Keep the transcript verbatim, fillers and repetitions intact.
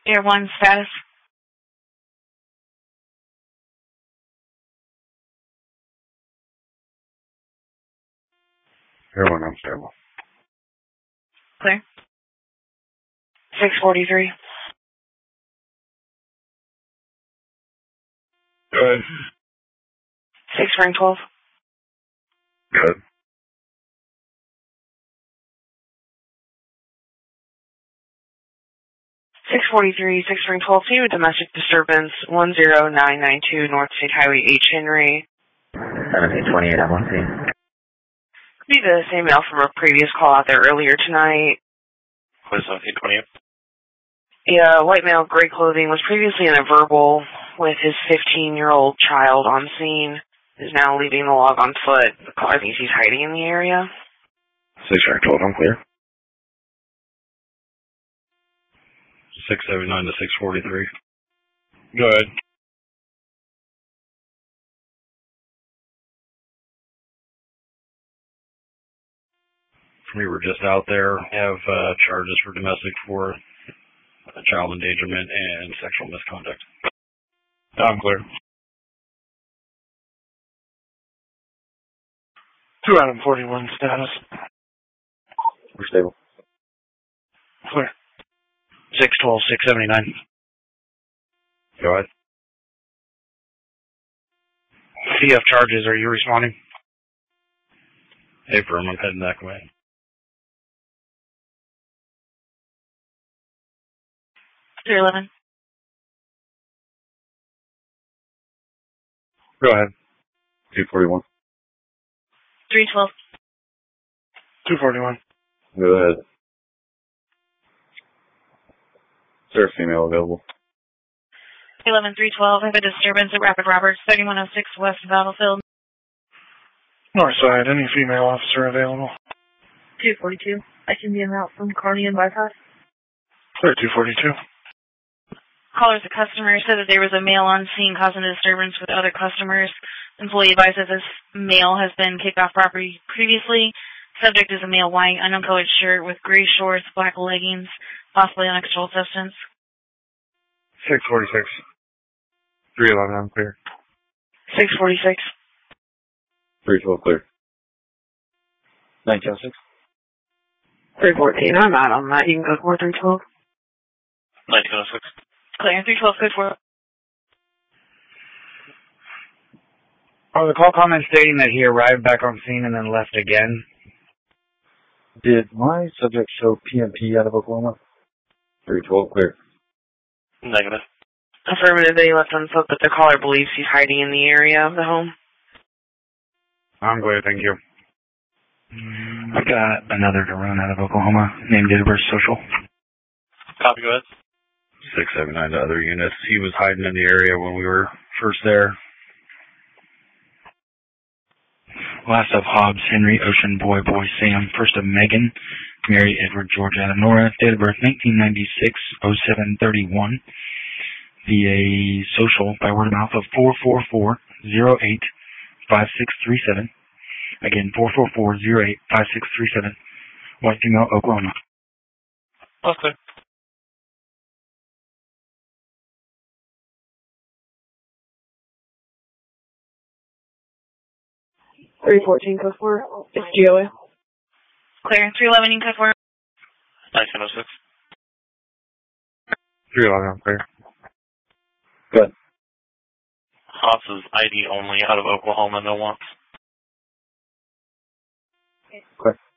Air one status. Air one unstable. Clear. six forty-three. Good. six ring twelve. Good. six forty-three, six ring twelve, see a domestic disturbance, one zero nine nine two North State Highway H. Henry. seventeen twenty-eight, I'm on scene. Could be the same male from a previous call out there earlier tonight. What is seventeen twenty-eight? Yeah, white male, gray clothing, was previously in a verbal with his fifteen-year-old child on scene. Is now leaving the log on foot. The caller thinks he's hiding in the area. six ring twelve, I'm clear. six seventy-nine to six forty-three. Go ahead. We were just out there, have uh, charges for domestic for uh, child endangerment and sexual misconduct. I'm clear. Two Adam forty-one status. We're stable. Clear. six twelve, six seventy-nine. Go ahead. C F charges, are you responding? Hey, firm, I'm heading that way. three eleven. Go ahead. two forty-one. three twelve. two forty-one. Go ahead. Is there a female available? eleven three twelve, I have a disturbance at Rapid Roberts, thirty-one oh six West Battlefield. North side, any female officer available? two forty-two. I can be en route from Kearney and Bypass. Clear two forty-two. Caller's a customer, said that there was a male on scene causing a disturbance with other customers. Employee advises this male has been kicked off property previously. Subject is a male white, uncolored shirt with gray shorts, black leggings, possibly on a controlled substance. six forty-six. three eleven, I'm clear. six forty-six. three twelve, clear. nineteen oh six. three fourteen, I'm out on that. You can go for three twelve. nineteen oh six. Clear, three twelve, good for it. Are the call comments stating that he arrived back on scene and then left again? Did my subject show P M P out of Oklahoma? three twelve, clear. Negative. Affirmative that he left on foot, but the caller believes he's hiding in the area of the home. I'm clear, thank you. I got another to run out of Oklahoma, named date of birth, social. Copy, go ahead. six seventy-nine to other units. He was hiding in the area when we were first there. Last of Hobbs, Henry, Ocean, Boy, Boy, Sam. First of Megan, Mary, Edward, George, Adam, Nora. Date of birth nineteen ninety-six, oh seven thirty-one. V A social by word of mouth of four four four, zero eight, five six three seven. Again, four four four, zero eight, five six three seven. White female, Oklahoma. Okay. three fourteen, code four. It's G O A. Clear. three eleven, code four. nineteen oh six. three eleven, I'm clear. Good. Hobbs is I D only out of Oklahoma, no wants. Clear.